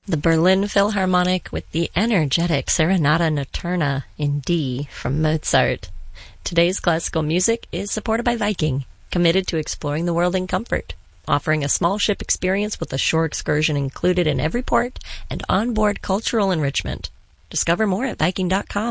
The Berlin Philharmonic with the energetic Serenata Notturna in D from Mozart. Today's classical music is supported by Viking, committed to exploring the world in comfort, offering a small ship experience with a shore excursion included in every port and onboard cultural enrichment. Discover more at Viking.com.